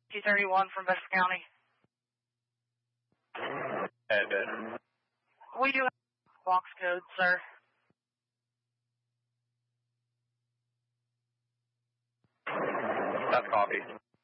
T31 from Bedford County. We do have box code, sir. That's copy.